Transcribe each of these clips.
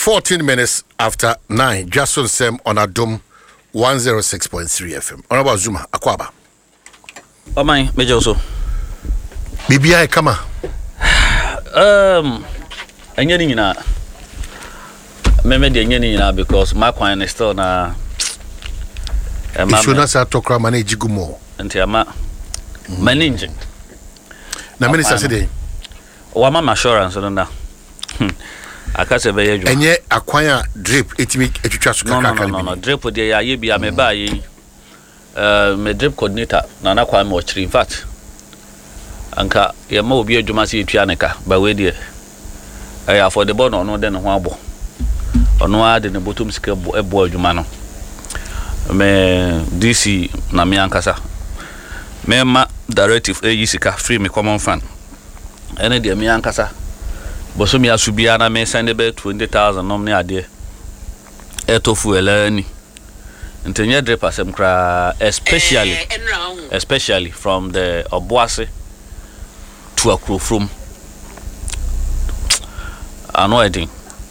14 minutes after 9. Jason Sem on Adom 106.3 FM. Honorable Zuma, Akwaba. Oh my, Major also. BBI kama. Anything na. Me de anything na because my coin is still na. Isu na sa tokra manage gumo. Nti ama manage. Na minister say dey. Wa mama assurance no na. Akase be yeju. Enye akwanya drip etimi etwitwa so kaka. No, drip dey ya ye bia me ba ye. Me drip coordinator na na kwa me ochiri in fact. Anka ye ma obi adwuma se etua neka ba we dey. For the bono no den ho abo. Ono ade ne botom sika ebo adwuma no. Me DC na me ankasa. Me ma directive sika free me common fund. Ene de me ankasa. Boso mi asubia na me send be 20,000 nom ne ade. Etofu elani. Ntenye drip asem kra especially from the Obuasi to Akro from anoiding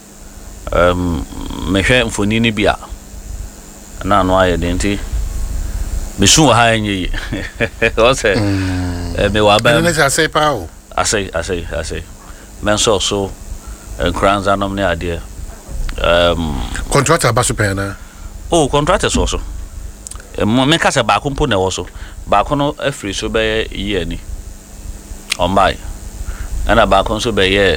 me hwe mfoni ni bia na anu aye denti me su ha enye o se me wa ba me say pa o asay men so crowns anom ne ade contractor ba super na contractors also me ka se ba ko mpo na wo so ba ko no afri so be ye ni on buy ana ba ko so be ye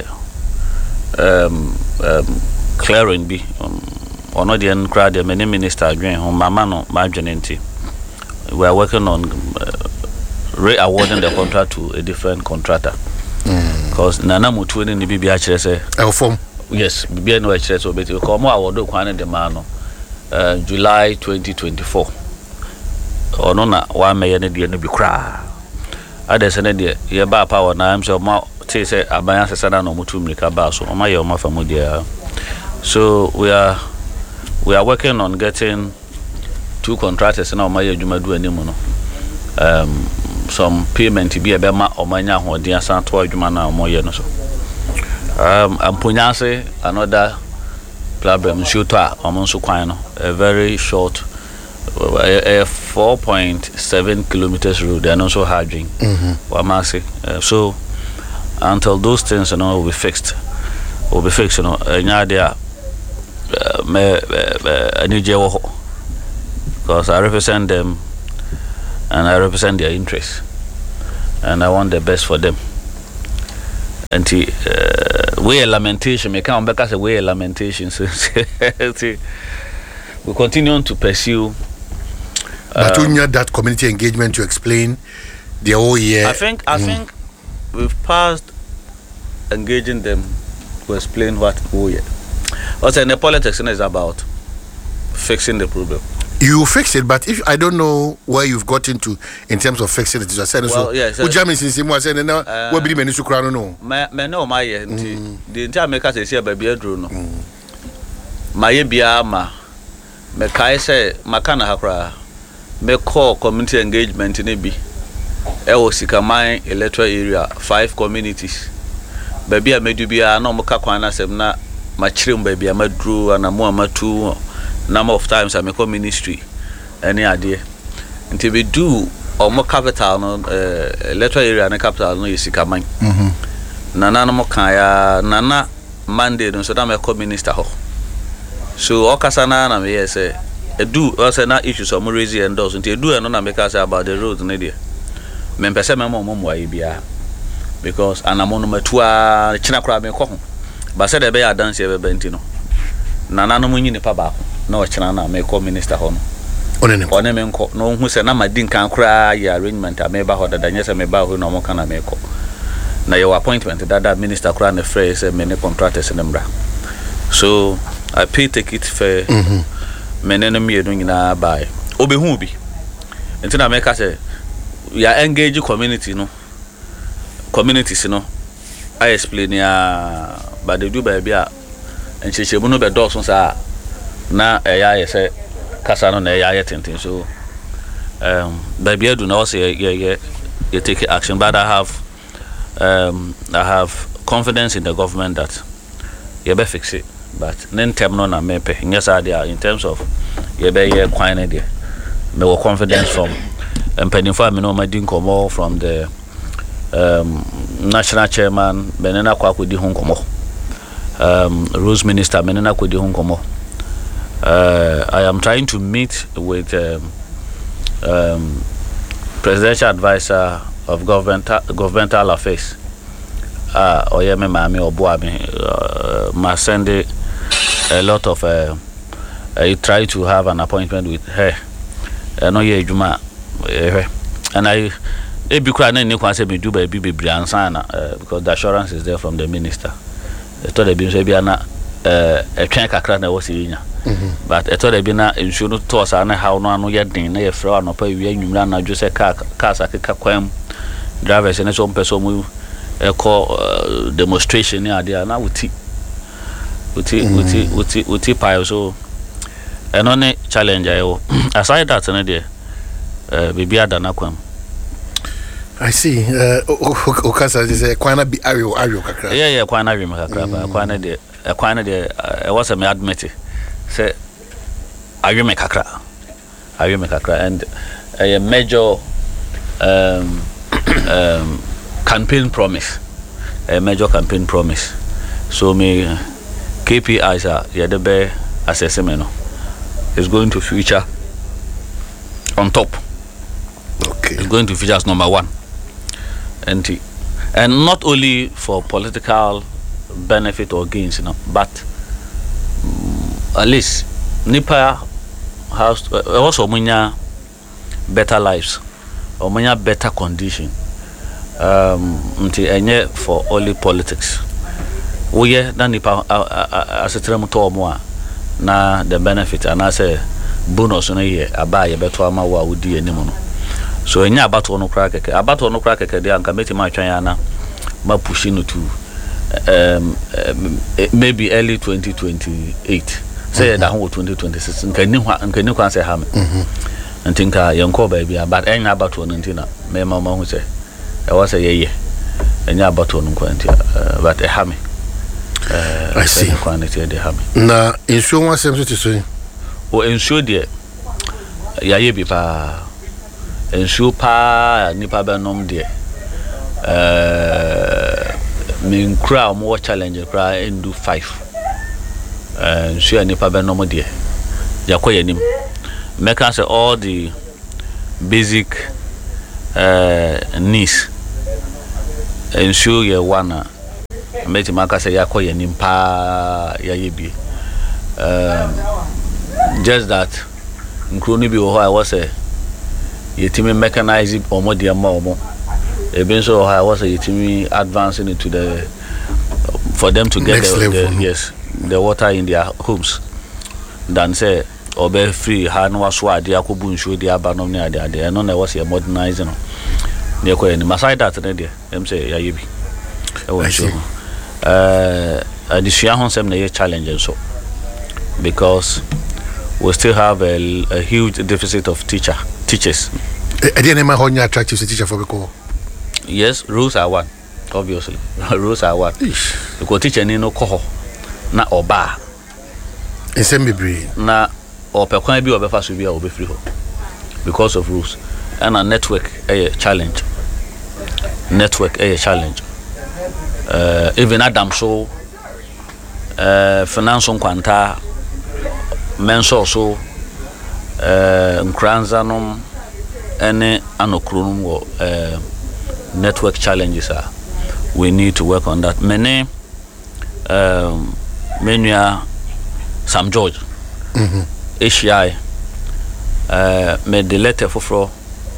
clearing be ono the crowd the many minister adwen on mama no ma adwenenti we are working on re-awarding the contract to a different contractor because nana mutu ni bibi a kire se form yes bibi no a kire so beti ko mo award kwan de ma no July 2024 ono na wa meye ne de no bi kra adese ne de ye ba power na am so ma say abaya sesana no mutu mrika ba so ma ye o ma famu dia. So we are working on getting 2 contractors na o ma ye adwuma du animu no some payment bi e be ma o ma nya ho dia san to adwuma na o mo ye no so ampunyase another problem shoot o mo so kwan no a very short 4.7 kilometers road and also harding so until those things will be fixed nya dia me because I represent them and I represent their interests and I want the best for them. And we lamentation me can back as a way lamentation so we continue to pursue but we need that community engagement to explain the whole year. I think we've passed engaging them to explain what whole year. Also, the politics is about fixing the problem. You fix it, but if I don't know where you've got into in terms of fixing it, well, yes. What James is saying, no. What be many sukrano no. Me no my the entire makers is here by Biedro no. My bia ma me kai say makana hakra me call community engagement ne bi e wo sikaman electoral area 5 communities baby a medu bia na mo ka kwan na sem na ma kirem baby a madru na mo amatu number of times I make ministry any idea until we do omo capital no electoral area na capital no sikaman nana no mo kan ya nana Monday no so da me minister ho so okasana na me say edu also na issues of raise and those until edu no na make us about the roads na there me pese me mo ayi bia because anamono matua china kra me ko ho ba se de be ya dance e be benti no nana no munyi ne pa ba na o china na me ko minister ho no one me nko no hu se na madin kan kra ya arrangement a me ba ho dada nyese me ba ho no mo kana me ko na your appointment dada minister kra na phrase me ne contractors ne mbra so I pay take it fair menene mienu nyina buy obehu bi entina make say ya engage communities no I explain ya but they do by bia enchechemu no be doso sa na ya say kasa no na ya tenten so by bia do na say you take action but I have confidence in the government that you be fix it but nentem no na mepe nyesa dia in terms of ye be ye kwan there me wo confidence from mpanimfo a me no ma di nkomo from the national chairman benena kwa kodi ho nkomo Rose Minister menena kodi ho nkomo. I am trying to meet with presidential advisor of governmental affairs oyeme mami obuami must send a lot of I try to have an appointment with her no ye adwuma and I be kra na ni kwan say me do ba bi bebre ansa na because the assurance is there from the minister to the bi so bia na etwen kakra na wo se nya but eto de bi na ensuo no to sa na how no ano ye den na ye fra no pa wi anwumra na dwo se car sakeka kwam drivers ne so mpeso mu demonstration ni ade na uti pile so eno ne challenge ayo aside that na there baby adana kwam. I see. Okasa say kwana bi ario kakra. Yeah, kwana ario kakra ba kwana de was a me admit say ario me kakra and a major campaign promise. So me KPIs are the be assessment is going to feature on top. Okay. It's going to feature as number 1. And not only for political benefit or gains, but at least Nipa has also better lives or better condition. For only politics. We na Nipa asetrem to omo na the benefit and I say bonus no ye aba ye beto ama wa udi anim no. So enya abato no kra keke dey anka meti ma twan ana ma push no to maybe early 2028 say that ho 2026 nka ni kwan say ha me ntinka yenko ba bia but enya abato no ntina me ma hu say e was say ye enya abato no kwan ntia but e ha me I see quantity dey ha me na insure one sem to say o insure there ya ye bi pa ensure pa nipa benom de me nkra mo challenge kra endu 5 ensure nipa benom de yakoye nim make us all the basic needs ensure ye one meti maka say yakoye nim pa ya yebi just that nkro bi ho I was say yetimi mechanize omo de ma omo even so I was yetimi advancing into the for them to get the water in their homes than say obe free ha no waso ade akobu nsuo de abanom ne ade eno na was modernizing ne ko any aside that ne de em say ya yebi e won so adisua honsem na ye challenge so because we still have a huge deficit of teachers. Attractive teacher for because yes, rules are one, obviously. Rules are one. Because teacher ni no koho na oba. Ensemble na opekwan bi obefa so bi a obe free ho because of rules and a network a challenge. Even Adam so financial kwanta menso so nkranzanom ene anokronum wo network challenges are we need to work on that many menua Sam George ACI made the letter for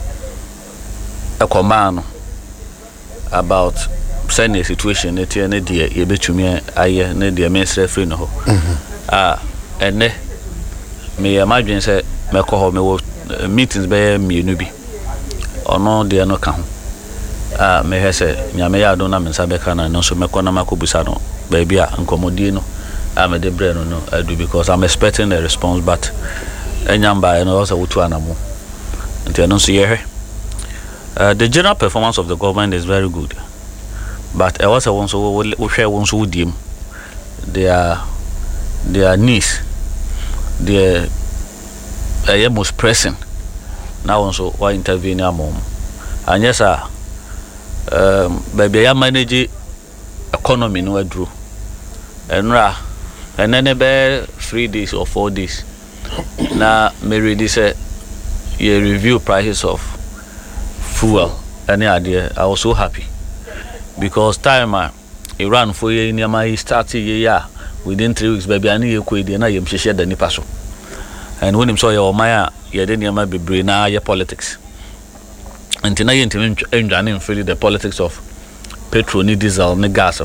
a command about sending a situation that you need the betumi aye ne the minister free no ene me imagine say me ko me wo meetings be mienu bi ono de no ka ho me he say nyame ya do na me nsa be ka na no so me ko na makobusa no ba bia nkomodi no me de brain no adu because I'm expecting a response but enyamba no also wutu anamo nti no so ye the general performance of the government is very good but I also want so we share one so diem they are their needs, their most pressing. Now also why intervene a mom. And yes, baby, I manage economy no drew. And then about 3 days or 4 days. Now Mary this you review prices of fuel. Any idea? I was so happy because time Iran for year in my started year within 3 weeks. Baby, I need you quit. And I am share the nipaso. And when him saw your Maya, you didn't be brain now your politics. And tonight you enjoying freely the politics of petrol, diesel, and gas.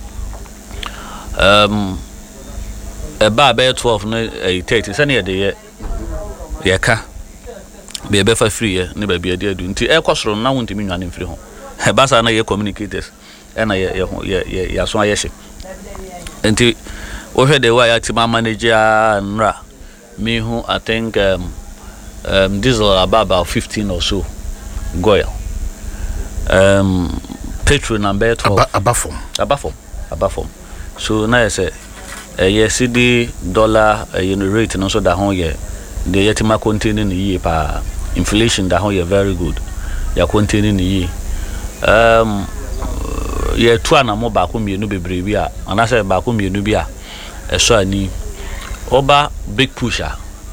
About 12 30 any day yeka be be for free ne ba bia dia du nti e kwosoro na wonti mi nwane mfiri ho e ba sa na ye communicators e na ye so aye hye nti wo hwe de wa ya ti ma manager nra me who I think diesel about 15 or so goil petrol number 12 above so na say CD dollar rate no so that ho ye the yetima containing ye pa inflation that ho ye very good ya containing ye ye tu ana mo ba ko mienu bebre bi a ana say ba ko mienu bi a so ani oba big pusher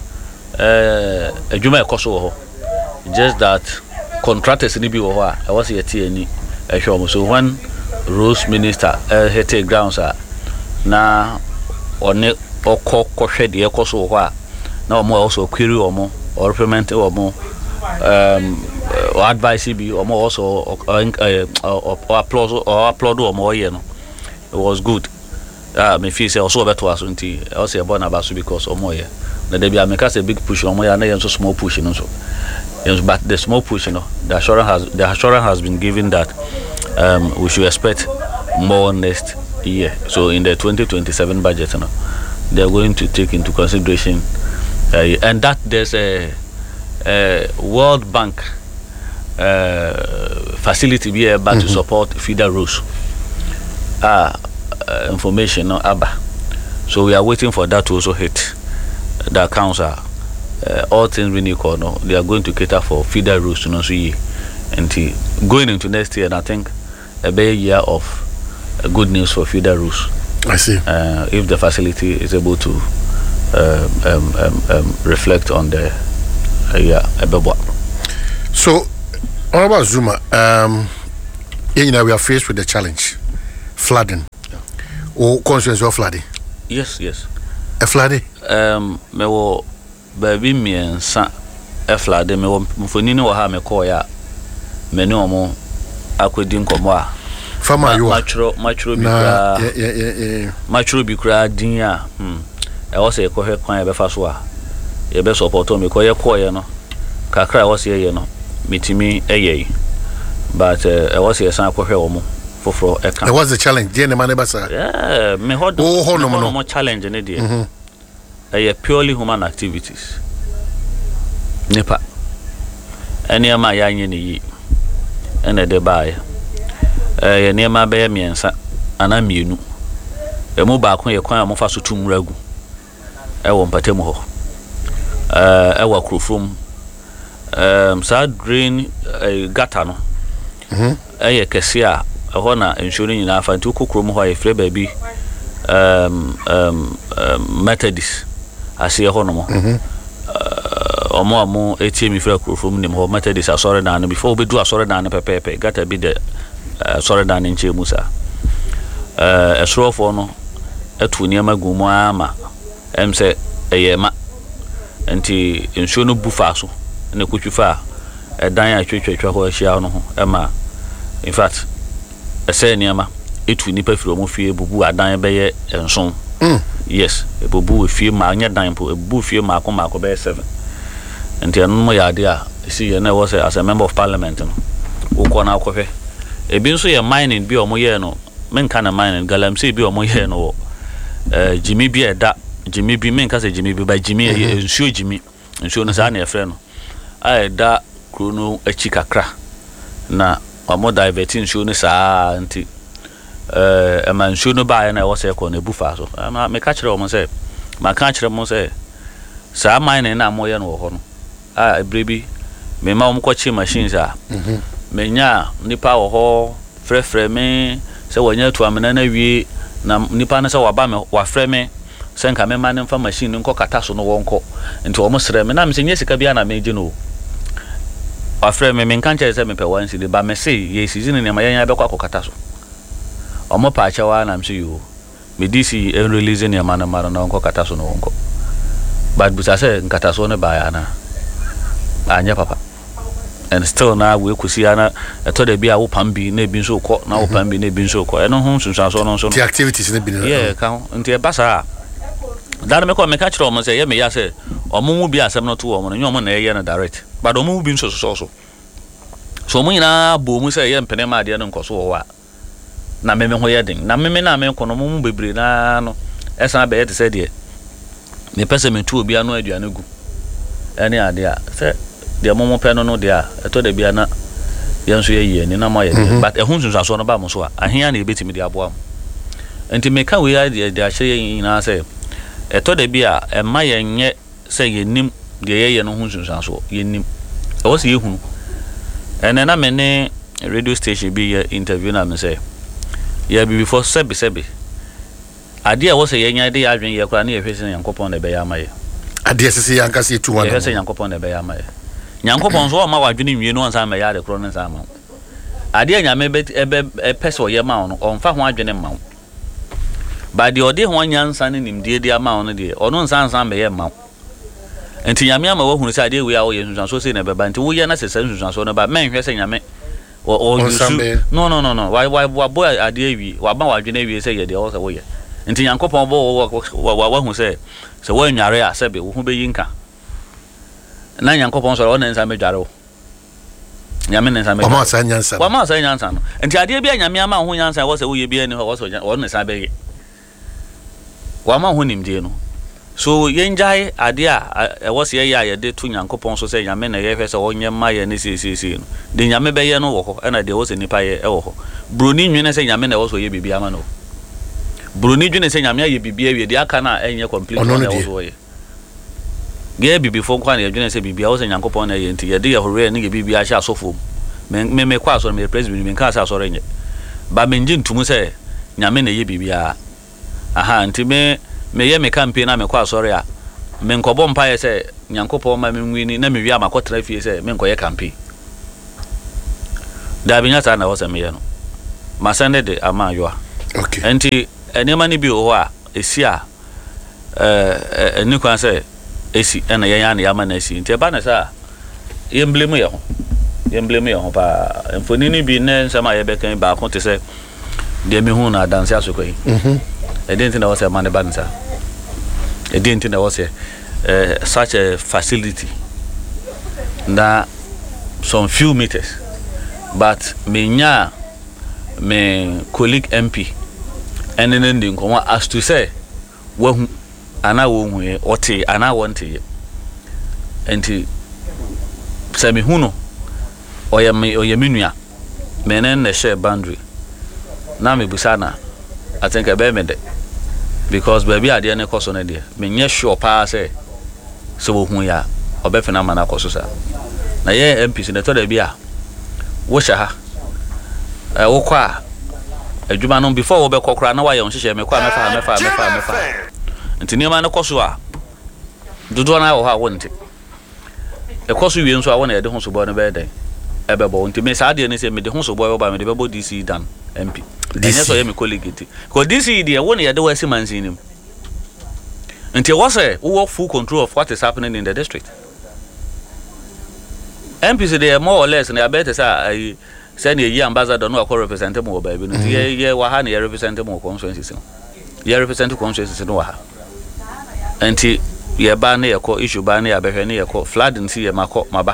adwuma ekoso ho just that contractors ni bi wo ho a e was ye tie ani ehwe so when Rose minister hit a grounds na one kohwe de ekoso ho a na omo also query omo or replement omo or advice be omo also applaud omo ye no it was good me feel say also better as unti also born about because omo ye na dey be make us a big push omo ya na yen so small push no so yes, but the small push the assurance has been given that we should expect more next year. So in the 2027 budget they are going to take into consideration and that there's a World Bank facility be able to support feeder rows information ABBA. So we are waiting for that to also hit the council. All things really equal, no, they are going to cater for feeder rows to see and going into next year. And I think a better year of good news for feeder rows. I see. If the facility is able to reflect on the So, Honorable Zuma, we are faced with the challenge, flooding. Or concerns of flooding. Yes. A flooding. Me wo baby me nsa e flooding me wo mfonini wo ha me call ya me ne omo akwedi nkomo a Fama you matro bi kra din a e wo se ko hwe kwan e be fa so a ye be support me ko ye call ye no kakra wo se ye no mitimi eye but e wo se san ko hwe wo mo foforo e kan. What's the challenge? Dey na man be sa. Yeah, me hold no challenge ne dey. Purely human activities. Nipa. Any ama ya nye ni yi. Ene de bae. Ye ma be miensa ana mienu. Mu ba ko ye kwan amofa so tum ragu. Wo mpatem ho. Wa krofrom. Sa drain gata no. Ye kese a ho na enshoro nyina afa nti kokrom ho ye frɛ ba bi Methodist asi ho no mo omo ATM frɛ krofrom nim ho Methodist asɔre dan no before obedu asɔre dan no pepepe gata bi de asɔre dan nche musa esrofo no atu niam agumu ama se eyema nti enshoro no bufa so na kotwifa dan a twetwetwa ho ahia no ho ema in fact say niama etu nipa firi omo fie bubu adan be ye enson yes bubu fie ma anya dan po bubu fie ma ko be 7 enti anu mo ya de a si ye na was as a member of parliament no wo ko na akɔhwɛ ebi nso ye mining bi omo ye no men kana mining galamsey bi omo ye no Jimmy bi eda Jimmy bi men ka se Jimmy bi ba Jimmy ensuo Jimmy ensuo no sa na efrɛ no a eda krono achi kakra na omo diverting show ni saa nti man show no ba na wo se ko na bufa so me ka kire omo se maka kyerɛ mo sɛ saa mine na mo yɛ no wɔ hɔ no a ebrebi me ma mo kɔkye machines a menya nipa wɔ hɔ frɛfrɛ me sɛ wɔnya tu amena na wie na nipa no sɛ waba me wafrɛ me sɛ nka me ma ne mfa machine nkɔ kata so no wɔnkɔ nti wɔn srɛ me na me sɛ nyɛ sika bia na me gye no wafrɛ me nka kyerɛ sɛ mepɛ wan sidi ba me sɛ yɛ season ne ma yɛnya bɛkɔ akɔkata so ɔmo pa akyɛ wa na me sɛ yo me DC en release ne ma na mara na wɔnkɔ kata so no wɔnkɔ but busa sɛ nkata so ne ba ya na anya papa and still na we kusi ana eto de bia wo pam bi na ebi nso kɔ na wo pam bi na ebi nso kɔ eno ho sunsuaso no nso the activities ne bi no yeah ka nti e basa da me kɔ me ka kyerɛ ɔmo sɛ ye me ya sɛ ɔmo mu bi asɛm no to ɔmo no nyɔmo na ye no direct but ɔmo mu bi nso so ɔmo nyina bo mu sɛ ye mpene ma ade no nkɔ so wɔ wa na me ho ye den na me na me nkɔ no mo mu bebre na no ɛsan bɛ ye te sɛ de me pɛsɛ me tu obi anu aduane gu ɛne ade a sɛ de momo pɛ no de a ɛtɔ de bia na yɛnso yɛ yie ni na ma yɛ but ɛho nsunsuaso no ba mo so a ahia na ebetimi de aboa mo enti me ka we ya de ahyɛ yɛ nyina sɛ ɛtɔ de bia ɛma yɛnyɛ sɛ yɛnim de yɛyɛ no ho nsunsuaso yɛnim ɛwɔ sɛ yɛhunu ɛnɛ na me ne radio station bi yɛ interview na me sɛ yɛ bi before sɛbi ade a wɔ sɛ yɛnya de adwen yɛ kora na yɛhwɛ sɛ Nyankopɔn na bɛyɛ ama yɛ ade sɛ yɛanka sɛ tu yɛhwɛ sɛ Nyankopɔn na bɛyɛ ama yɛ Nyankopɔn so ma wadwene nwie no ansa ma yɛ ade koro no ansa ma ade a nyame pɛ sɛ ɔyɛ ma no ɔmfa ho adwene ma wo ba de ɔde ho nyansa ne nimdie de ama no de ɔno nsa ma yɛ ma wo enti nyame ama wo hunu sɛ ade we a wo yɛ nsunsuaso sɛ na bɛba enti wo yɛ na sɛ sɛ nsunsuaso no ba menhwɛ sɛ nyame no wa boy ade awi wa ba wadwene awi sɛ yɛ de ɔsɛ wo yɛ enti Nyankopɔn bo wa hu sɛ wo anware a sɛ be wo hu be yinka na Nyankopɔn so ɔna nsa medware wo nyame nsa medware wa ma sa nyansa no enti ade bia nyame ama ho nyansa wo sɛ wo yɛ bia ni ho wo sɛ ɔna nsa be yɛ wa ma ho nimdie no so yenjai ade a ɛwɔ sɛ yɛ yɛ de to Nyankopɔn so sɛ nyame na yɛ fɛ sɛ ɔnyɛ ma yɛ ne sesese no de nyame be yɛ no wo hɔ ɛna de wo sɛ nipa yɛ ɛwɔ hɔ broni nwene sɛ nyame na ɛwɔ sɛ yɛ bibia ama no broni dwene sɛ nyame ayɛ bibia wie de aka na ɛnyɛ complete na ɛwɔ so yɛ ge bibi fo kwa na yɛdwene sɛ bibia wo sɛ Nyankopɔn na yɛ nti yɛde yɛ hore ne yɛ bibia hyɛ asɔfo me kwa asɔre me president me ka sɛ asɔre nyɛ ba me ngye ntumu sɛ nyame na yɛ bibia aha nti me yɛ me campaign na me kwa asɔre a me nkɔbɔ mpa yɛ sɛ Nyankopɔn ma me nwini na me wi amakɔtra fie sɛ me nkɔyɛ campaign da binya sa na wo sɛ me yɛ no ma sende de ama yoa okay enti enema ni bi wo hɔ a esi a eni kwan sɛ esi na yɛn na yama na esi nti eba na sa yɛn blame yɛ ho pa mfoni ni bi ne nsɛm a yɛbɛkan ba ko te sɛ de me hu na dance asokɔ yi ɛde nti na wɔ sɛ ma ne ba nsa ɛde nti na wɔ sɛ such a facility na some few meters but me colleague MP enene ndi nkomo as to say wahu ana wo hu ye ote ana wonte ye enti se me hu no oye menua menen na share boundary na me busa na I think I be me de because baby ade ne koso na de me nye sure pa say so wo hu ya obefe na mana koso sa na ye MPs na to da bia wo sha ha wo kwa adwuma no before wo be kokora na wa ye onhyehyɛ me kwa mefa nti niema ne koso a dodo na wo ha wonte e koso wie nso a wona ye de ho so bo no be den e be bo nti me sa de ne se me de ho so bo ba me de be bo DC dan MP enye so ye me colleague ti ko DC de wona ye de wa simansin nim nti wo say wo full control of what is happening in the district MPs they more or less na better say send ye ambassador no akọ represent mo ba bi no ye wa ha na ye represent mo constituency no ye represent constituency no wa ha enti ye ba na ye kọ issue ba na ye behwe na ye kọ flooding si ye makọ maba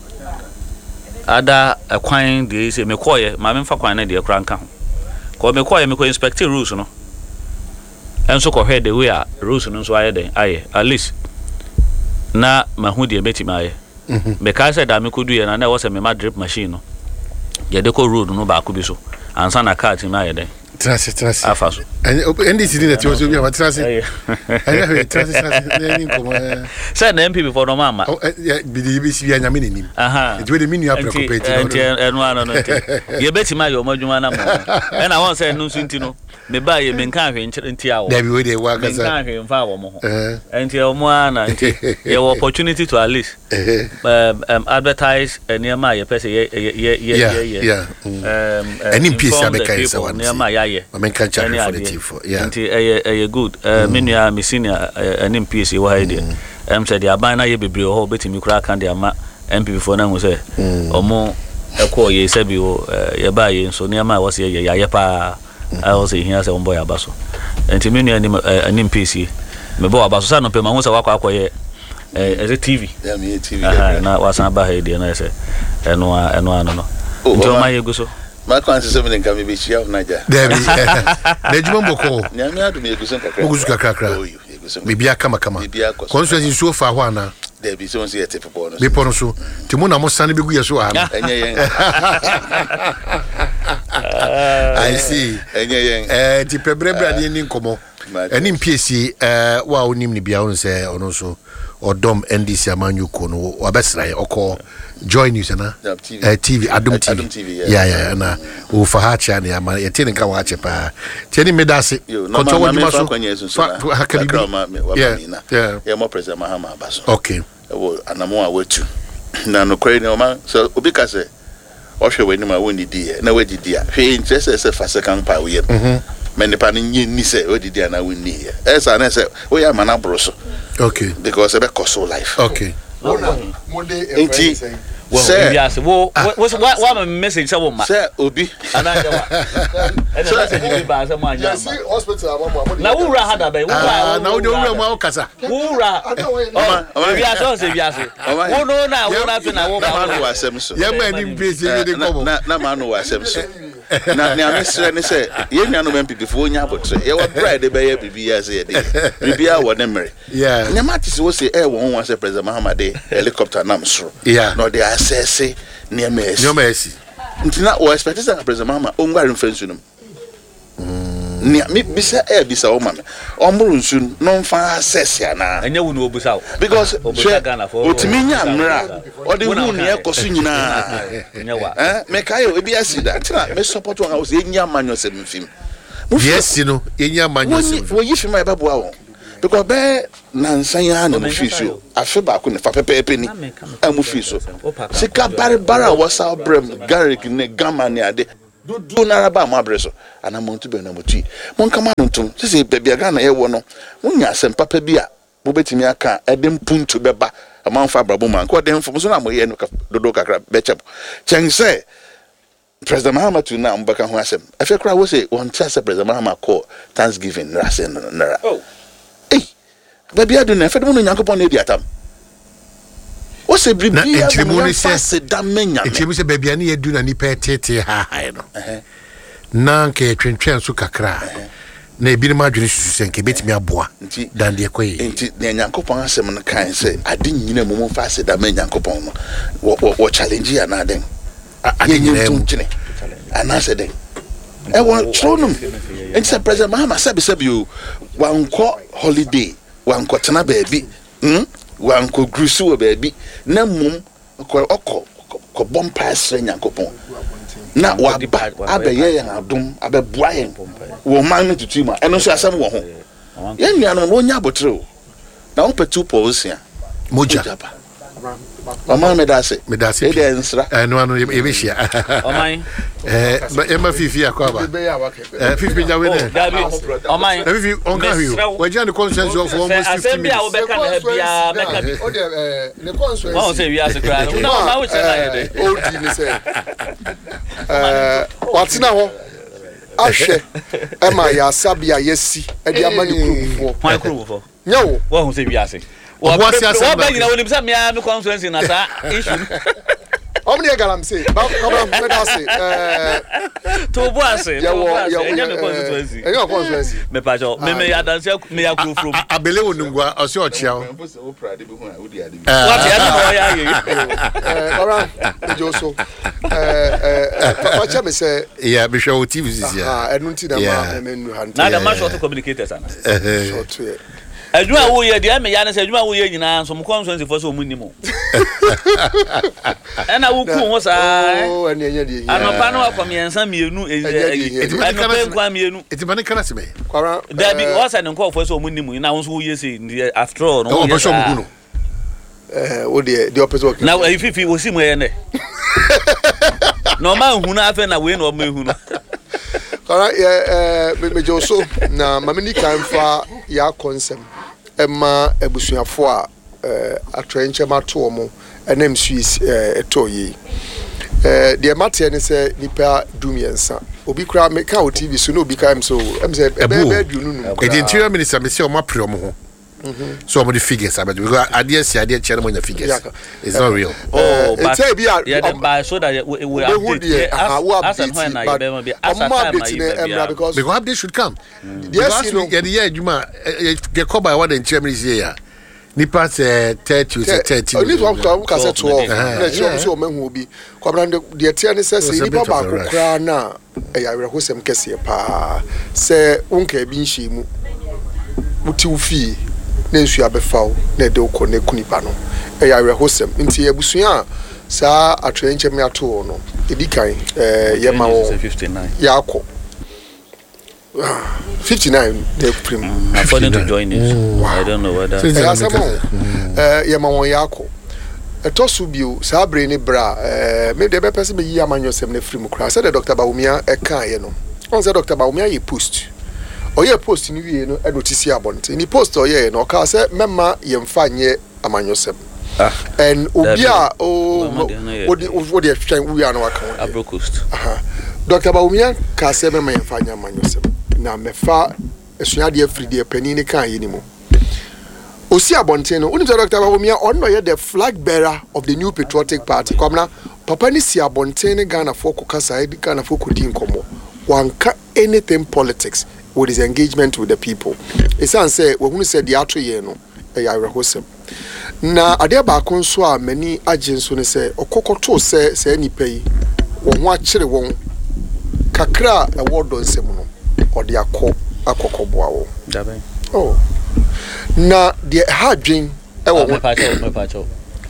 ada akwan de se me kọ ye ma me mfa kwan na de kra nka ho ko me kọ ye me kọ inspect rules no enso kọ hwe the way a rules no so aye den aye at least na ma hu de beti ma aye me ka se da me kodu ye na na wo se me ma drip machine no ye de ko road no ba ko bi so ansa na car ti ma ye den Trans. afa so And this is the two of you are trans. I have trans. Send MP before no mama. Oh, yeah, BBC and a minimum. It will mean you are preoccupied. And one you bet my Mojumana. And I want to say no Sintino. Me buy you men can't in Tiao. There be they work as a and Moana your opportunity to at least advertise near my person. Yeah. Any piece I make near my eye. I mean, can't charge for yeah. A good menu, Miss Senior, an MPC wide. Said the Abana ye be whole bit in crack and the MP before now was say, or more a call ye said you, ye buy so near my was ye, yapa. I was saying here as a boy abaso. And to me, an MPC, me boy abaso, son of Pema was a walk away as a TV. Yeah, me TV. Now was not by and I say, and one, no. Oh, my go. My conscience of can be shell, Niger. There is Nejumbo call. Nyamia to me a Gusuka Cracker. Maybe a kama. Constance is so far one. There be so see a tip of bonus. Be ponoso. Timona must stand be so. I see. The Pebrebra in Como. And in PC, wow, Nimni Biaon or also. Or Dom NDC Amanu Kono or Besra or call Joy News and TV Adum TV. Yeah, and for Hacha and Yama, a tin and Kawacha. Tenny Medasi, yeah, more President Mahama Basso. Okay, and I'm more with you. Nano Crane, man, so Ubicase, Osha when my windy dear, no way dear. He interests as a fast account power. Many panning ni say, what did I win near? As I said, we are Manabroso. Okay. Because I cost so life. Okay. Well, yes, what's what message? Sir, Obi, and I hospital. Now, who had a baby? Now, don't know Casa. Who no, now, what happened? I won't yeah, man, in busy. Not man who was now, Mr. say, you know, when before you have you were bread, the baby as a day. Maybe I would memory. Yeah. Namatis was the air one was a President Muhammad helicopter namstro. Yeah. No, they are say near Messi. No Messi. Until now, was President Muhammad, Ungar friends with him. Near me, Mr. Bisa woman. Ombrun soon, non far says yana. I know no Busau. Because Otiminia Mira, or the moon near Cosina. Mekayo, if you see that, may support one house in your manual 7 film. Yes, you know, in your manual. For you, my babu. Because bear Nansayano Mufiso, I feel back on the Papa Penny, and Mufiso. Sika Barra was our brem, Garrick, Gamma near the. Do naraba my breso, and I'm on to be number 3. One command to say, baby, I can't hear one. When you send Papa Bia, Bobetimiaka, Adam Punt to Beba, a man for Babuman, quite them from Sonamo, Dodoka, Betchup. Chang say, President Mahama to now, Baka Huasem. I feel cry was say, one chance President Mahama call Thanksgiving, Rasen, Nara. Oh, hey, baby, I don't know if I don't know upon the atom. What's a brief? Says, damn men, it's a baby, and you do any pay tete high. Nanke, Trinchen Sukakra. Nay, be imagination, bit me a bois, than the equay. The Yankopon Semen kind say, I didn't know more faster than men Yankopon. What challenge you are not then? I didn't know, and I said, I want throw them. And said, President Mahama said, you one call holiday, one quarter baby. One could grusu baby, no mum, or bomb pass Yankopon. Now, what the bad, Abbey and Abdum, Abbe Brian, will mind to Tima, and also some one. Young Yan won't yabba true. Now, put 2 poles here. Mujapa. Mamma Medasi, and one of the Evicia. Oh, mine. But Emma Fifi, 50 oh, mine. If you on you, we're trying to consensus of almost 50 minutes. I'll say we ask a crowd. No, I would say, what's now? Ashe, Emma, ya Sabia, yes, and your money for my crew. No, what was it? We are saying. What's your conference in that issue? Omni galam say. Come say. To boss. Yeah, constituency. Any constituency. Me pacho. Me ya dance me ya go from. Abele onungwa osi ochiao. What ya no ya. Alright. Joso. Papa me say. Yeah, be sure TV is here. Enunti na ma menu hand. Na the man short communicators ana. Short. Adwuma wo ye de me ya na say adwuma wo ye nyina so mo constituency for so mo nimo. Ena wo ku ho sa. Oh, ene enya de. Anopa no akom yensa mienu anopa kwa mienu. Eti kana se me. Kwara. Da bi o sa ne nko for so mo nimo na wo so wo ye say after all no. O bo so mo hu no. O de opposite work. Na ififi wo si mo ye ne. No man hu na afa na we no ma hu no. Kwara me joso na mamini kan fa ya concept. Emma ebusuafo a atrenche mato omo enem suis etoyi de mate ne se nipa dumiensa obi kra me ka o TV so no obi ka em so em se be dunu nu the interior minister me say o ma pre omo ho so omo the figures about because ade chere mo nya figures it's not real but say bi by so that we update as and when na be be as because update should come yes you know the year juma get call by what the interior minister here nipa 30 only one can say 12 na sure so mehu obi kwabrande de tia ne say nipa ba kokra na yare hosem kese pa say unka bi nhyimu muti ufi na nsu abefaw na de ukọ na kunipa no yare hosem nti abusua sa atrenche me ato no edikan ye ma wo 59 yakọ 59 they prim according to join it I don't know whether ye ma won yakọ etosu bio sa bre ni bra me de be pese me yi amanyosem na frim kra say the Dr. Bawumia kan ye no on say Dr. Bawumia ye post oye post ni wie no notice abonte ni post oye no ka say memma ye mfa nye amanyosem and obia odi twan we an waka Abrocoast Dr. Bawumia ka say memma ye mfa nye amanyosem na mefa esuade afride panini kan ye ni mo osi abonte no uni Dr. Bawumia onno ye the flag bearer of the New Patriotic Party komna papa ni si abonte ne Ghana for kokasa Ghana for kodi nkomo wanka anything politics with his engagement with the people esan say we hunu say the ato ye no ya rehosem na ade ba kon so a mani agin so ne say okokoto say nipa yi wo ho akire won kakra e wodo nsem no ode akokkoboa wo dabe oh na the hadwin e wo me pacho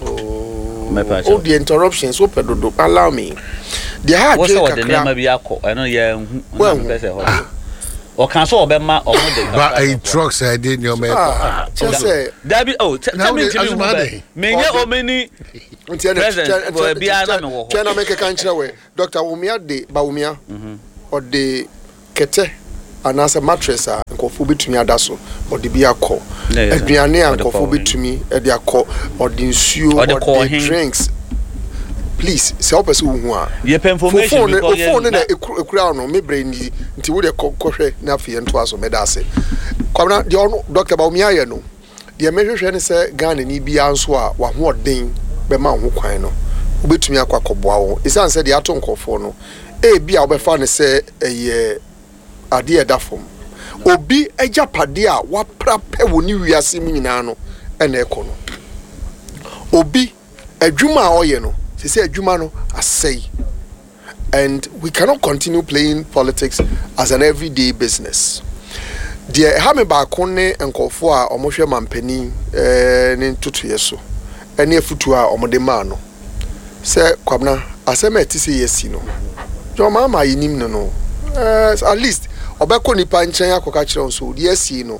oh the interruptions so pedodo allow me the hadwin kakra what the name be akọ I know ye hu person ho o kan so obema o mo de but a trucks I did your man just say dabi tell me menye o many present for bia na me wo ho tena make kan kire we Dr. Bawumia or the kete anasa mattress a nkofo betumi adaso or the bia ko aduane a nkofo betumi e de akọ or the nsuo or the drinks please say opese hu a ye information because phone na ekura no me brain nti wo de kohwe na afie nto aso me da se kwabna de Dr. Bawumia ye no de mehwehwe ne se Ghana ni bia nso a wa ho odin be ma ho kwan no obetumi akwakoboa wo isan se de ato nkofo no bia obefa ne se eye ade edafom obi ejapade a waprape woni wiase mu nyina no ena ekono obi adwuma a oye no se say adwuma no asay and we cannot continue playing politics as an everyday business de ha me ba konne enkofo a omohwe mampani ne ntutu yeso ene afutu a omode ma no se kwabna asema etise yesi no jo mama yinim no at least obeko nipa nchen akoka kire nso de yesi no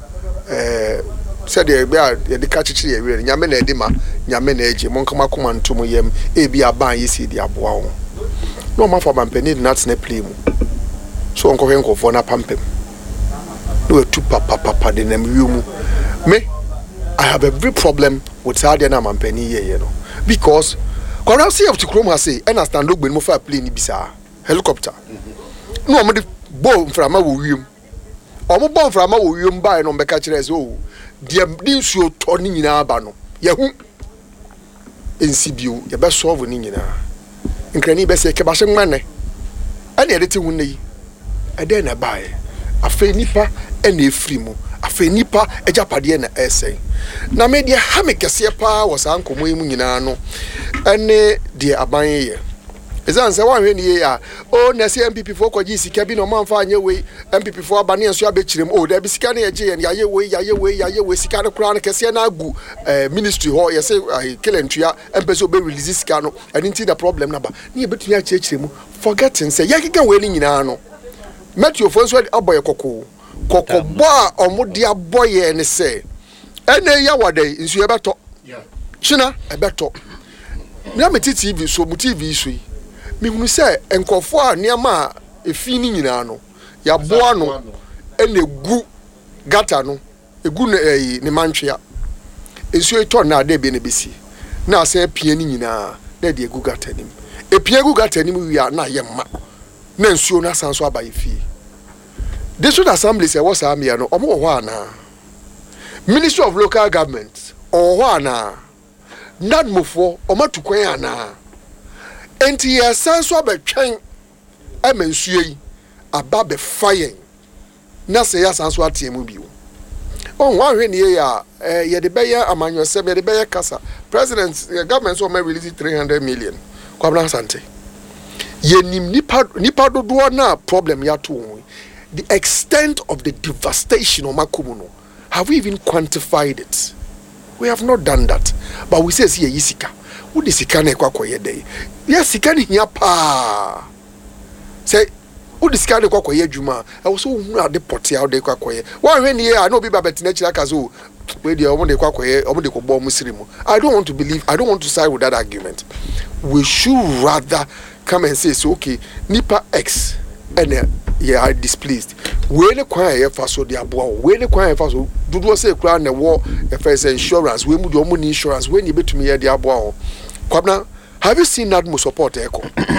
said the catchy area nyame na edima nyame na eje monkama koma ntom yem ebi aban yesi di aboa ho no ma for mampani not na play mu so onko hwenkofo na pampem no etu papa de nam wiumu me I have a very problem with Saudi na mampani ye no because kwara see of tikrom ha say and stand ogbe mo fa plane bisa helicopter no mo de bo mframa wo wiem omo bo mframa wo wiem bai no mbeka kire se o de nsuo to ni nyina aba no ye hu ensibio ye be solve ni nyina nkrani be se ke ba hye ngmane ene yede ti hunne yi ede na bae afa nipa ene efiri mu afa nipa ejapade na esen na me dia ha me kese pa wo sa nkomo yi mu nyina no ene de aban ye ezan se wan hwe ni ya o na se MPP fo kwaji sika bi no manfa anye we MPP fo abane enso abechirem o da bi sika na ye ya ye we sika no kura na kese na agu ministry ho ye se kelentua empeso be release sika no and nti the problem na ba na ye betumi a chechirem forgetting say ya kika we ni nyina no metio fo enso aboye kokko bo a omode aboye ne se ene ya wade nsu ye beto china e beto na me TV so mu TV so yi me hunu se enkofo a niam efi ni nyina no ya boa no ene gu gata no egu ne mantwea ensu eto na ade be ne besi na ase pie ni nyina na de egu gata nim epie egu gata nim wi a na ye ma na ensu na sanso abaye fi district assembly se was amia no omo ho ana Ministry of Local Government ho ana nadmofo omatukwan ana enti ye sanso abetwen amensuye yi aba be fayen na se ya sanso atemu biwo on wa hwe ne ya ye de beye amanyo se be de beye kasa president government so may release 300 million kwabna sante ye nim nipa dodo na problem ya to the extent of the devastation of Makumuno, have we even quantified it? We have not done that. But we say, see, Yisika. Who the Sikane Kwakoye day? Yes, Sikani Yapa. Say, who the Sikane Kwakoye Juma? I was so at the potty out de Kwakoye. Why, when ye are no be Babet Nature Kazu, where the Omode Kwakoye, Omode Kobo Muslimu. I don't want to believe, I don't want to side with that argument. We should rather come and say, so, okay, Nipa X, and ye are displeased. We ne kwan ye fa so de aboa we ne kwan ye fa so dudu say kura na wo e fa say insurance we mu de omo ni insurance we ne betumi ye de aboa ho kwabna have you seen Nadmo support Echo?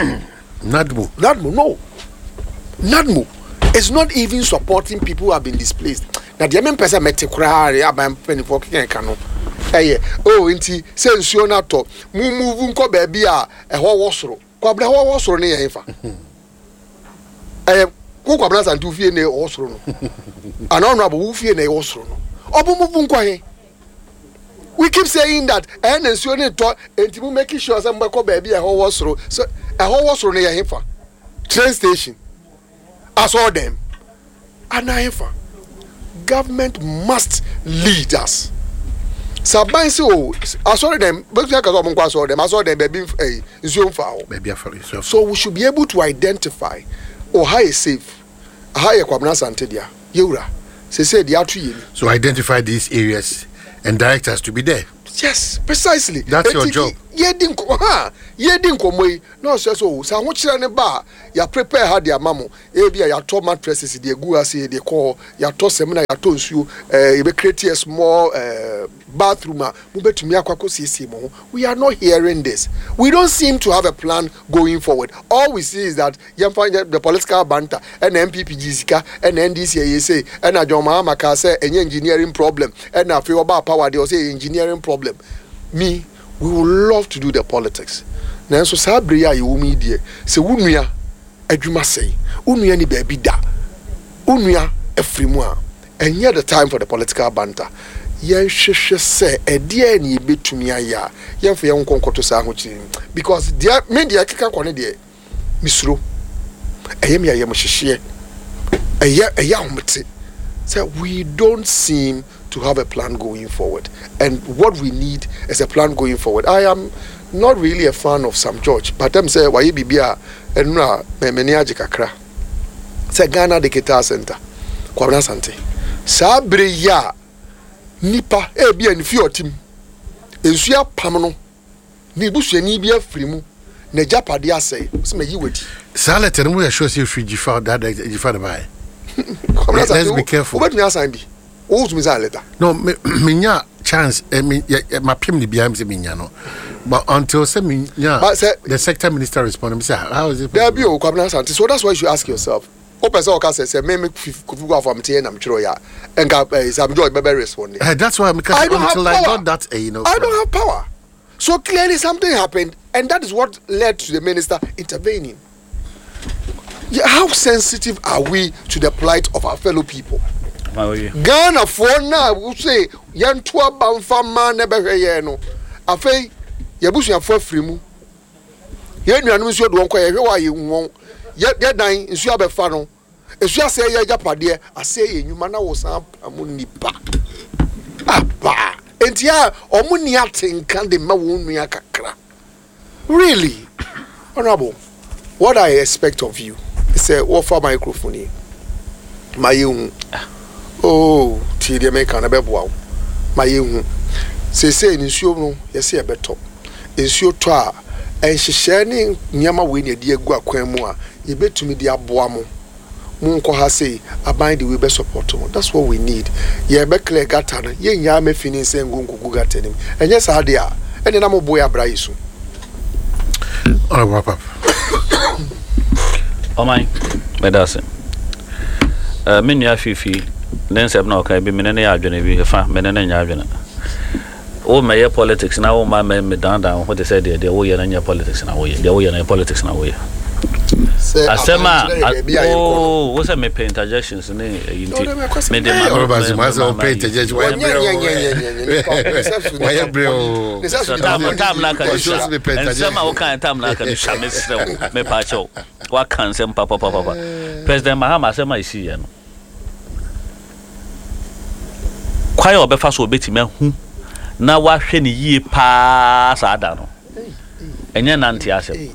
Nadmo no. Nadmo is not even supporting people who have been displaced. Na de men pesa mete kura re aban penifo keken no oh nti say nsuo na to mu move nko ba bia e ho wo soro kwabna ho wo soro ne ye fa who kwabna and 2 fie na osoro no ana honorable who fie na osoro no obomuvu nkwahe we keep saying that and nsuo ne to entimu make sure say mbeko ba bia ho osoro so ho osoro na ye hefa train station as all them ana hefa government must lead us saban say oh asori them but you kazo monkwa asori them asori them be nsuo mfa ho be bia for yourself so we should be able to identify how is safe how you kwabna sante dia yewura say dia to yemi so identify these areas and direct us to be there. Yes, precisely. That's your job. Yedin komoy no so sa ho kire ne ba ya prepare ha dia mamo e bia ya to mattresses dia gu ase dia call ya to semina ya to nsuo e be create a small bathroom mu betumi akwako sisi mo. We are not hearing this. We don't seem to have a plan going forward. All we see is that you find the political banter and MPP Jisika and NDC say and Ajoma Maka say engineering problem and na fe oba power they say engineering problem. Me we would love to do the politics. Now, so Sabria, you media say, Unia, Eduma say, Unia ni baby da, Unia, a free moi, and yet the time for the political banter. Yen she say, a dear ni bit to me, ya, yen for young conquer to Samuchi, because dear media can call it, Miss Ru, a yemia yamashe, a young mate. So we don't seem to have a plan going forward, and what we need is a plan going forward. I am not really a fan of Sam George, but I'm saying why bibia enra meni ajikakra. Say Ghana the Guitar Center, Kwabna Sante. Sabre ya nipa bia ni fi otim. Ensuya pamno. Ni busu ni bia frimu. Na japade asay. Se me yiwedi. Salete no we sure say free Gifa that Gifa the buy. Let's be careful. What me assign be? Oh, to me later. No, minya chance. My PM ni biam se minya no. But until say minya, the sector minister responded. Say how is it? There be o Kwabna Sante. So that's why you should ask yourself. Open say oka say me kufu go from tie na mchiro ya. Enka Sam George be responding. That's why I got that you know. I don't have power. So clearly something happened, and that is what led to the minister intervening. How sensitive are we to the plight of our fellow people? Ghana for now, we say, Yantua Bamfama Nebehayeno. Afe, Yabusia for Frimu. Yen Yanusia don't quite why you won't. Yet dying in Suabe Fano. If you say Yapadia, I say you mana was up a munipa. Apa, and ya, or muniating can the Mawunia Kakra. Really, Honorable, what I expect of you is a offer microphone. My young, oh, till the American above my young. Say in Sio, yes, a better. In Sio Toa, and she sharing Yama Winnie, dear Guaquemua, you bet to me, dear Boamo. Munko has say, I bind the Weber support. That's what we need. Ye Beckle Gatana, ye Yame Finis and Gungu Gatanim. And yes, I dear, and then I'm a boy Abraisu. Oh, wrap up. Oh, my, Medicine. Many Fifi, then said no, can be many arguing if I men and arguing. Oh, my politics now, my men me down what they said, the way and your politics now, the way and politics now. Asema, oh, what's a me pay interjections in it? Made them pay interjections. Why, bro? Time like a show, and somehow kind time like a shamus, me pacho. What can some papa? President Mahama Sema is here. Quite a befast will bet him who now what any ye pass Adano. And yan auntie Asem.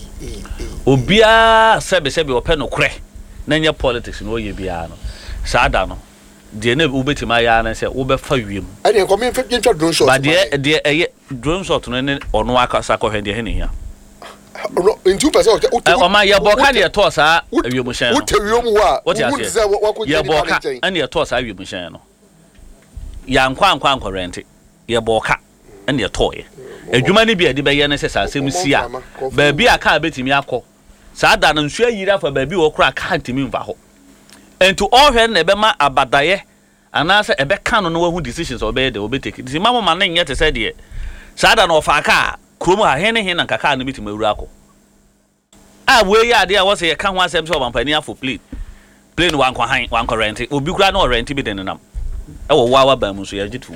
Obia sebe open no kre na nya politics no ye bia no sada no de na ubeti ma ya na se obefa wiem and e come fit ntwa drone shot but de drone shot no ne ono akasa ko hwe de he ne hia in 2% o ma ye boka ne to sa wiem hyen no utewiem wa ye boka ane ye to sa wiem hyen no ya nkwa rent ye boka ane ye to ye adwuma ne bia de be ye ne se sa asem si a ba bia ka betimi akọ sada na nsu ayira fa ba bi wo kra ka ntimi mfa ho ento all hwe na ebe ma abadaye anase ebe kan no wahu decisions obe de obe take di mama ma na nye te se de sada na ofa ka kromo ha he ne he na kaka na betimi awura akọ a we ya de a wo se ye ka ho asem so bampani afo plane wan kwa rent obi kra na rent bi de nenam e wo wa ba mu so ya jitu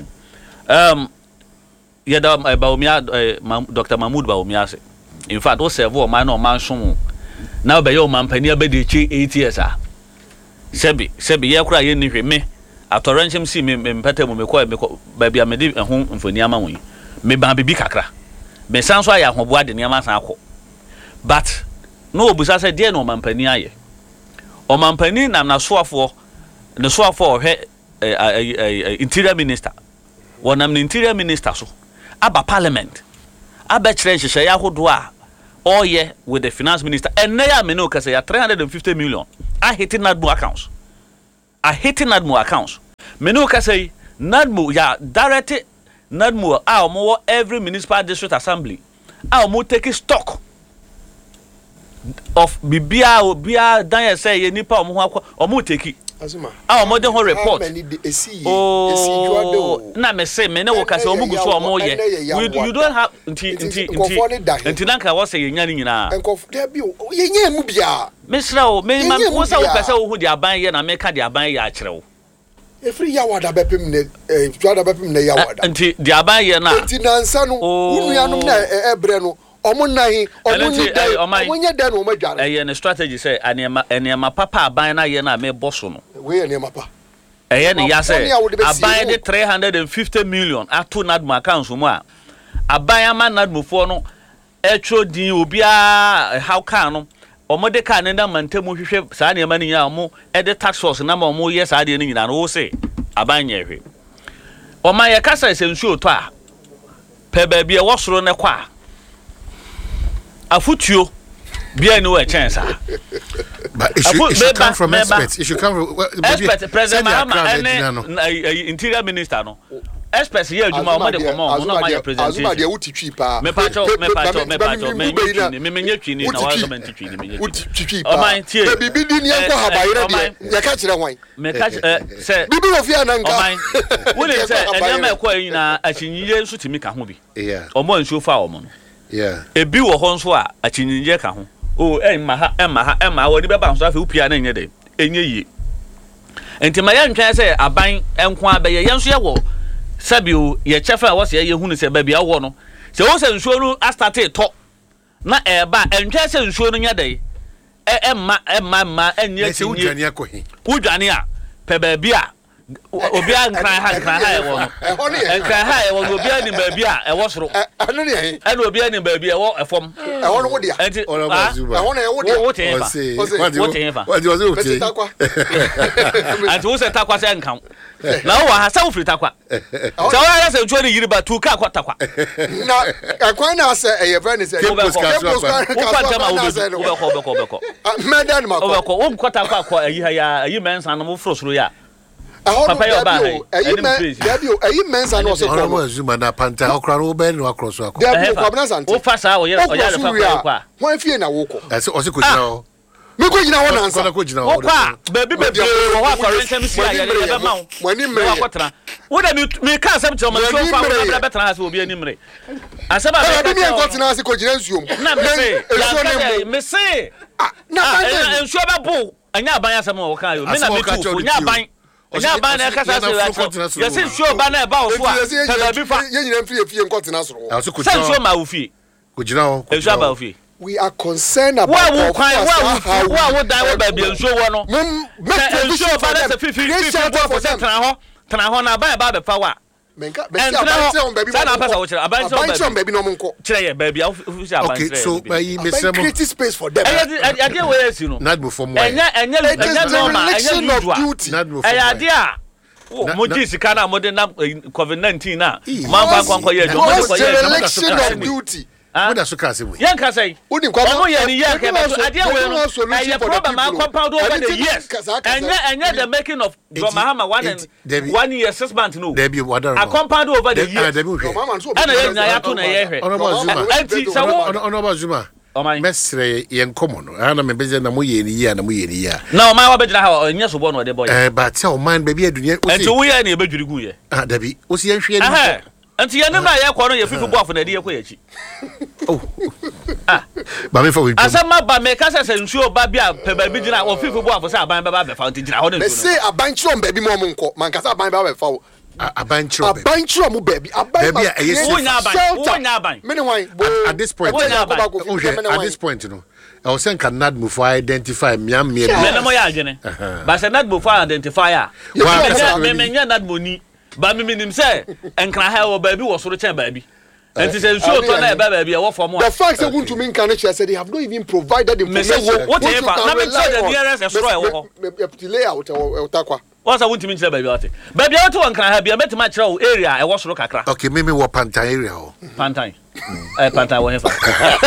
yada Baumia Dr. Mahmoud Baumia say in fact o serve o man no man so now be your man pani abedi chi 8 years ah sebi ye kura ye ni hwe me atoranchim si me mpata mu me ko ba bia me di ho mfoni ama won me ba bibi kakra me san so aya hobo ade ne ama san akọ but no obusa say de no man pani aye o man pani na na soafo ne soafo hwe interior minister wonam ne interior minister so aba parliament aba challenge she ya hodo a oye with the finance minister and na me no kase ya 350 million a hitting NADMO accounts me no kase NADMO ya direct NADMO a mo every municipal district assembly a mo take stock of bibia dan say ye nipa mo take Azuma. Mo de ho report. Oh, na me say me na wo ka say omugu so omo ye. You don't have nti nanka wo say yenya ni nyina. Enkof there bi yenya mu bia. Me sra o me man wo say wo pese wo hu di aban ye na me ka di aban ye a kire wo. Efri yawada bepem ne twada bepem ne yawada. Nti di aban ye na. Nti nansa no unuanom na ebre no omunahi omunye den o madware eye ne strategy say anema papa aban na ye na me bosso no we anema pa eye ne ya say aban de 350 million ato NADMO accounts mu a aban ama NADMO fo no etro din obia how can no omode ka ne na mantemu hwehwe saa ne ma ne nya mo e de tax force na ma mo ye saa de ne nyina no wo say aban ye hwe o ma ye kasa sensu oto a pe ba bia wo soro ne kwa afutuo bia no a chance but it should come from experts. It should come from expert. President Mahama and interior minister no express here adwuma o de komo no ma ya presentation azuma de wuti twi pa me pacho me menye twi ni na wa government twi ni menye twi o man tie bibi di ni enko habayire de ya ka kire hwan me ka se bibi wo fia na nka o man wo le se enya ma ekọ yin na achinyije nso timi ka ho bi o mo nso fa o mo no ebi wo ho nso a achinyije ka ho o emma ha wo ni be ba nso afa upia na enye de enye yi enti ma ya ntwa se aban enko abaye yenso ye wo sabio ye chefa wo se ye hunu se ba bia wo no se wo se nsuo no astarte to na eba entwa se nsuo no nya dai emma enye se udwane akohi udwane a pe ba bia obi an kran ha e wo no enkran ha e wo obi an ba bia e wo soro anu ne he e no obi an ba bia e wo efom e wo no wo dia enti e wo na e wo dia wo te fa what was it anti wo se takwa se nkan na wo ha sa wo firi takwa sa wo ya se ntuo ni yiriba tu ka kwa takwa na akwan na se e ye friend se wo kwa jama wo be ko medan ma ko wo be ko wo kwata kwa ayi ha ya ayi mensa na mo fro soro ya papa yo ba ayi mensa no se ko mo zuma na panta okra no be no akroso akọ da bi ko bna sante wo fa sa wo ye fa kwa won fie na wo ko ase o se ko jina o me ko jina wo na ansa ko jina wo kwa baby wo wa for rent si ya ye be ma wo wani mre wo kwatra wo da me ka asem tro ma so fa wo be tra ha se obi ani mre asem a be mi ko tina se ko jina nsuom na me se na nsuo be bo anya aban asem wo kan yo me na me tu nya aban nya ban na kasa se ya se sure ba na e ba wo so a ta bi fa ye nyina fie nko tena soro se ko jina sure ma wo fie ko jina o e sure ba wo fie we are concerned about wa wo dai wo ba bi nsuo wo no me sure ba na se 50% tena ho na ba e ba be fa wa menka be si abanche on baby na pasa wo kire abanche on baby no mo nko kire ye baby ofisi abanche okay so by me say create space for them ade we esi no not before mo enya normal enya usual ade a mo ji sika na mo de na covid-19 na man kwa ye jo mo ko ye election of duty what does suka say we yan ka say udi kwa mo ye ni ye ka ade we no ye problem a compound over the years enya the making of Mahama 1 year 6 months no there be water a compound over the years ana ye nya ya to na ye hwe anti sawo ono Zuma mesre yen komo no ana me beze na mo ye ni ya na mo ye ni ya na o man wa bejira ha nya so bo no de boy but o man baby adunia o enti wo ye na e bejuri gu ye dabi o si yen hwe ni anti ye na ye kwa no ye fifi bo afo na de ye kwa ye chi ba me fa we asama ba me ka se nsuo ba bia pe ba bi jira o fifi bo afo se aban ba be fa anti jira ho na nsuo me say aban chiro ba bi mo mo nko man ka se aban ba be fa aban chiro mo baby aban wo nya aban me ne wan at this point at this point you know I was saying can not move for identify me me na mo ya agene ba se not move for identifier me nya not money ba me nim say enkra ha wo baby wo soro chen baby and say sure to na baby e wo form the fact that want to mean can say they have not even provided information what if na me say the nearest soro e wo me layout e takwa what's I want to mean say baby what enkra ha bia metima kire wo area e wo soro kakra okay me wo Pantan area ho Pantan Pantan wo hefa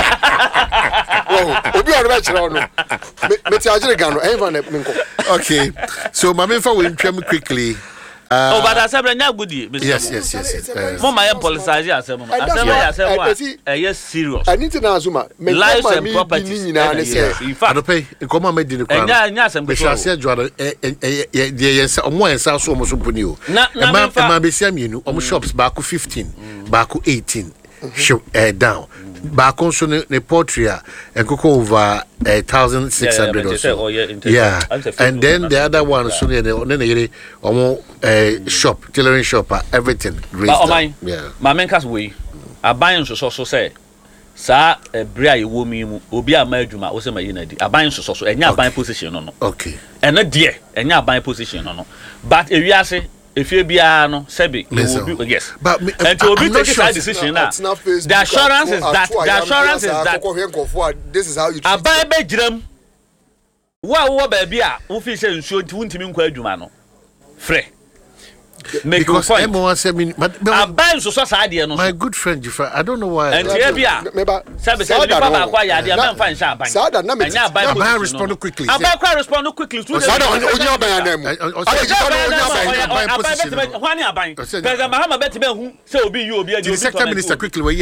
obi o be kire no me ti agire gan no enva na me nko okay so mama fa we ntwam quickly but asem nya gudi yes mo ma policy asem yes serious I need to know Zuma lives and properties in fact pay come me di ni kwa nya asem be shase adwara yes omo ensa so omo so poni o ma be sia mienu omo shops back 15 back 18 show down back on so ne poultry enkoko over 1,600 or so yeah and then the other one so ne omo shop tailoring shop everything great yeah ma menkas we aban so say sa bria ye wo mi mu obi ama adwuma wo se ma yina di aban so enya aban position no okay ena de enya aban position no but ewiase efie bia no sebi yes but and to be take that decision now the assurance is that this is how you aban be giram wo ba bia wo fi se nsuo nti wuntimi nkwa adwuma no frɛ make your point. My good friend Jifa, I don't know why. And respond quickly. Respond quickly. The sector minister quickly.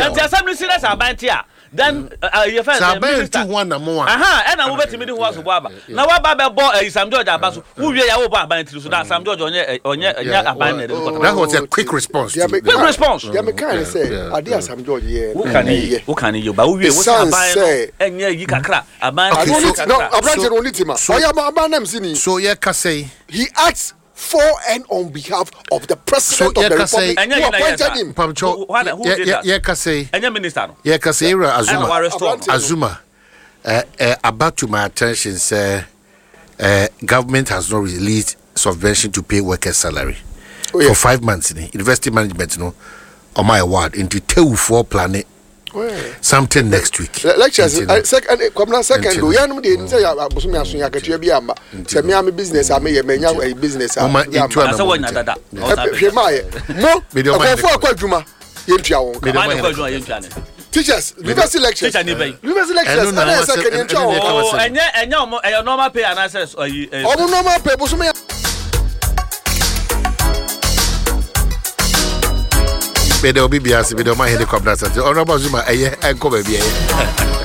Then you first one more. And I will bet me was Baba. Now, Baba bought Sam George Abasu, who we are Baba so that Sam George on that was a quick response. Quick response. Yeah, me kind of say, I dear Sam George, who can you? But we say, and yeah, you can crack a man. I don't only him. I am a man, I'm seeing. So, yeah, Kase, he acts for and on behalf of the president of the republic who appointed him. Yeah, Kase, and your minister. Yeah, Kase, Azuma. About to my attention, sir, government has not released subvention to pay workers' salary for 5 months. University management, on my award into 2 planet. Something next week. Lectures. Second. Do you know the say Abusumi asun ya ketua bi amba. Se me am business am ye menya a business am. Asa wonya dada. Hwemaye. Mo. Akofo akwadwuma. Yentua won. Teachers, university lectures. University lectures. Na second yentua won. Oh, enya omo normal pay analysis. Omo normal pay Abusumi. Bedo bibiasi bedo ma hede kwabna sante. Honorable Zuma eye enko ba biye.